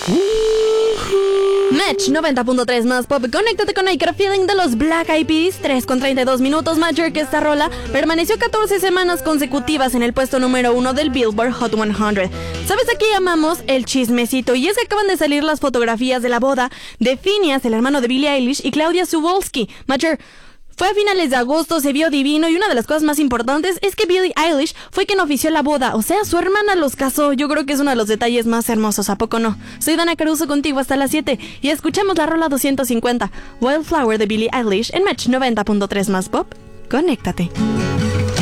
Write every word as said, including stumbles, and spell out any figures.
Match noventa punto tres más pop. Conéctate con I Got a Feeling de los Black Eyed Peas. tres con treinta y dos minutos. Mayor que esta rola permaneció catorce semanas consecutivas en el puesto número uno del Billboard Hot cien. ¿Sabes a qué llamamos el chismecito? Y es que acaban de salir las fotografías de la boda de Phineas, el hermano de Billie Eilish, y Claudia Suwolski. Mayor, fue a finales de agosto, se vio divino, y una de las cosas más importantes es que Billie Eilish fue quien ofició la boda, o sea, su hermana los casó. Yo creo que es uno de los detalles más hermosos, ¿a poco no? Soy Dana Caruso contigo hasta las siete y escuchamos la rola doscientos cincuenta, Wildflower de Billie Eilish en Match noventa punto tres más pop. Conéctate.